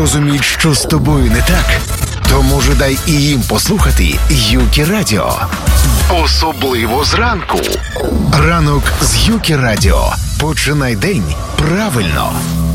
розуміють, що з тобою не так, то може дай і їм послухати Юкі Радіо. Особливо зранку. Ранок з Юкі Радіо. Починай день правильно.